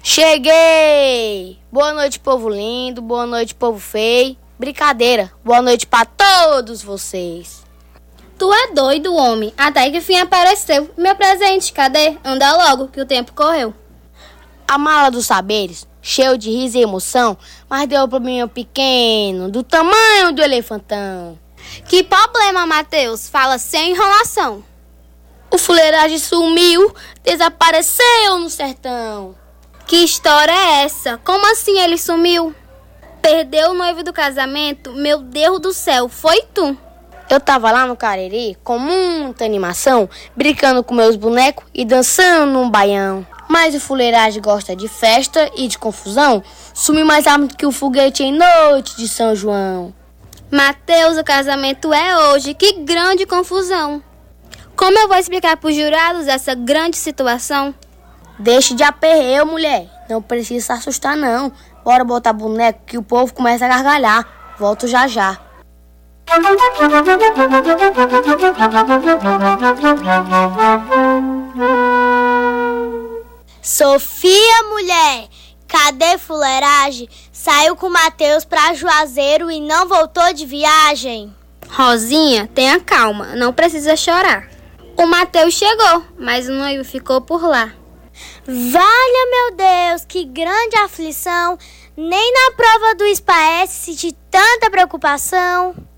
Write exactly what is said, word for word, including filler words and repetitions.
Cheguei! Boa noite, povo lindo, boa noite, povo feio. Brincadeira, boa noite pra todos vocês. Tu é doido, homem. Até que enfim apareceu. Meu presente, cadê? Anda logo, que o tempo correu. A mala dos saberes, cheio de riso e emoção, mas deu um probleminha pequeno, do tamanho do elefantão. Que problema, Matheus? Fala sem enrolação. O fuleiragem sumiu, desapareceu no sertão. Que história é essa? Como assim ele sumiu? Perdeu o noivo do casamento? Meu Deus do céu, foi tu? Eu tava lá no Cariri com muita animação, brincando com meus bonecos e dançando um baião. Mas o fuleiragem gosta de festa e de confusão, sumiu mais rápido que o foguete em noite de São João. Matheus, o casamento é hoje, que grande confusão. Como eu vou explicar pros jurados essa grande situação? Deixe de aperreio, mulher. Não precisa se assustar, não. Bora botar boneco que o povo começa a gargalhar. Volto já já. Sofia, mulher, cadê fuleiragem? Saiu com o Matheus pra Juazeiro e não voltou de viagem. Rosinha, tenha calma, não precisa chorar. O Matheus chegou, mas o noivo ficou por lá. Valha, meu Deus, que grande aflição. Nem na prova do S P A S senti tanta preocupação.